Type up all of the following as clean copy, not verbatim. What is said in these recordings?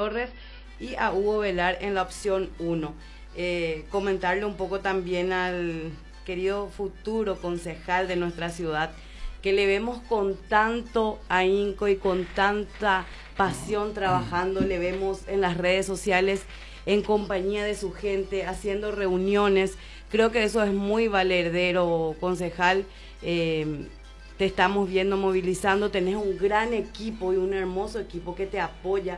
Torres y a Hugo Velar en la opción 1. Comentarle un poco también al querido futuro concejal de nuestra ciudad, que le vemos con tanto ahínco y con tanta pasión trabajando, le vemos en las redes sociales en compañía de su gente, haciendo reuniones. Creo que eso es muy valedero, concejal. Te estamos viendo movilizando, tenés un gran equipo y un hermoso equipo que te apoya.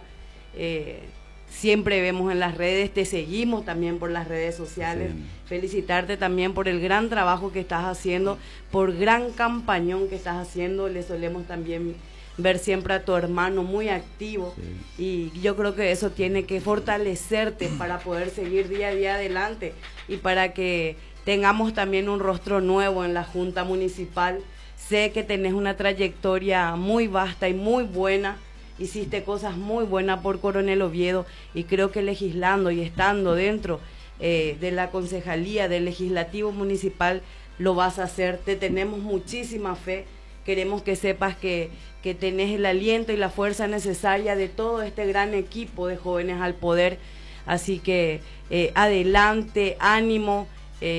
Siempre vemos en las redes, te seguimos también por las redes sociales. Sí. Felicitarte también por el gran trabajo que estás haciendo, por gran campañón que estás haciendo. Le solemos también ver siempre a tu hermano muy activo, sí. Y yo creo que eso tiene que fortalecerte para poder seguir día a día adelante y para que tengamos también un rostro nuevo en la Junta Municipal. Sé que tenés una trayectoria muy vasta y muy buena. Hiciste cosas muy buenas por Coronel Oviedo y creo que legislando y estando dentro de la concejalía del legislativo municipal lo vas a hacer. Te tenemos muchísima fe. Queremos que sepas que tenés el aliento y la fuerza necesaria de todo este gran equipo de Jóvenes al Poder. Así que adelante, ánimo.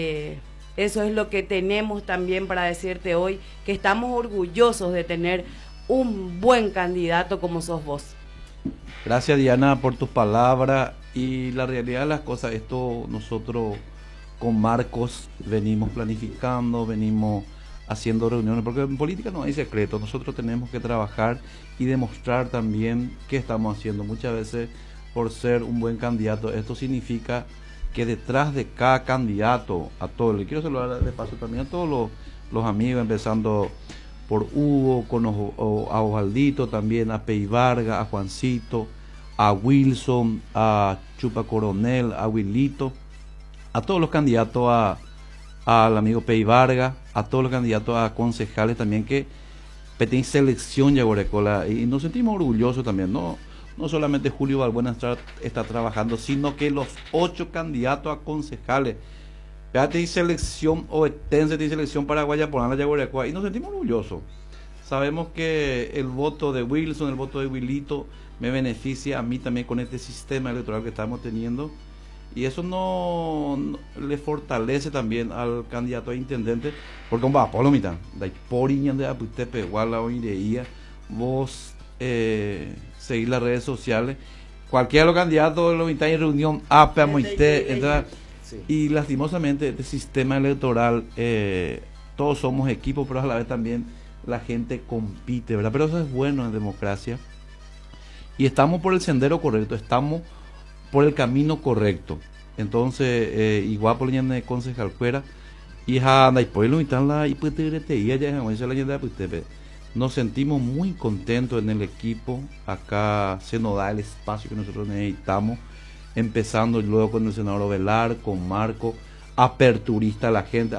Eso es lo que tenemos también para decirte hoy, que estamos orgullosos de tener un buen candidato como sos vos. Gracias, Diana, por tus palabras. Y la realidad de las cosas, esto nosotros con Marcos venimos planificando, venimos haciendo reuniones, porque en política no hay secreto. Nosotros tenemos que trabajar y demostrar también qué estamos haciendo. Muchas veces, por ser un buen candidato, esto significa que detrás de cada candidato, a todos, le quiero saludar de paso también a todos los amigos, empezando por Hugo, a Osvaldito, también a Pei Vargas, a Juancito, a Wilson, a Chupa Coronel, a Wilito, a todos los candidatos, al amigo Pei Vargas, a todos los candidatos a concejales también que tienen selección Yaguarecola, y nos sentimos orgullosos también, no solamente Julio Balbuena está trabajando, sino que los 8 candidatos a concejales, tiene selección oetense, tiene selección paraguaya por la Yaguarecoa, y nos sentimos orgullosos. Sabemos que el voto de Wilson, el voto de Wilito, me beneficia a mí también con este sistema electoral que estamos teniendo, y eso no le fortalece también al candidato a intendente, porque como va, Pablo Mitán, de Poriña de Aputepe, Guala o Ireía, vos seguir las redes sociales, cualquiera de los candidatos de los Mitán en reunión, APA, Moité, entonces. Sí. Y lastimosamente este sistema electoral, todos somos equipos, pero a la vez también la gente compite, ¿verdad? Pero eso es bueno en democracia. Y estamos por el sendero correcto, estamos por el camino correcto. Entonces, igual por la de concejal fuera, y nos sentimos muy contentos en el equipo. Acá se nos da el espacio que nosotros necesitamos, empezando luego con el senador Velar, con Marco, aperturista a la gente,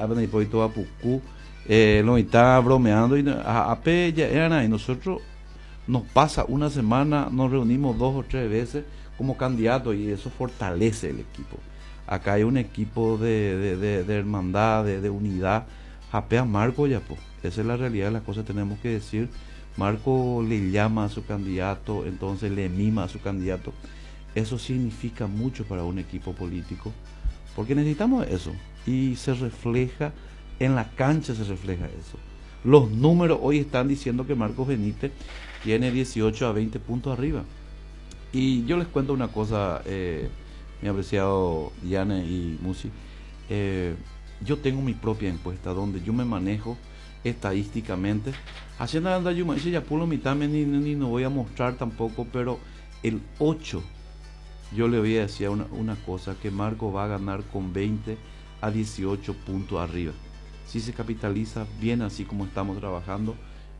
lo está bromeando, y nosotros nos pasa una semana, nos reunimos 2 o 3 veces como candidatos, y eso fortalece el equipo. Acá hay un equipo de hermandad, de unidad. Japea Marco ya, pues, esa es la realidad de las cosas, tenemos que decir. Marco le llama a su candidato, entonces le mima a su candidato. Eso significa mucho para un equipo político, porque necesitamos eso, y se refleja en la cancha, se refleja eso. Los números hoy están diciendo que Marcos Benítez tiene 18 a 20 puntos arriba. Y yo les cuento una cosa, mi apreciado Diana y Musi, yo tengo mi propia encuesta donde yo me manejo estadísticamente. Haciendo anda yo me dice ya pulo mitad ni no voy a mostrar tampoco, pero el 8 yo le voy a decir una cosa, que Marco va a ganar con 20 a 18 puntos arriba. Si se capitaliza bien así como estamos trabajando,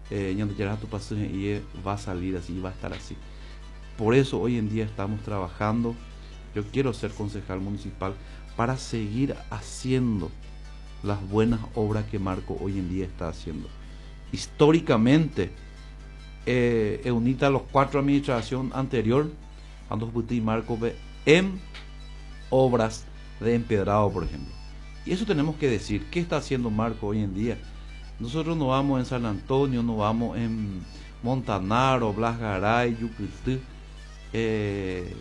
va a salir así, va a estar así. Por eso hoy en día estamos trabajando. Yo quiero ser concejal municipal para seguir haciendo las buenas obras que Marco hoy en día está haciendo. Históricamente, unita los 4 administraciones anterior, Andos Puti y Marco en obras de empedrado, por ejemplo. Y eso tenemos que decir. ¿Qué está haciendo Marco hoy en día? Nosotros no vamos en San Antonio, no vamos en Montanaro, Blas Garay, Yucutú,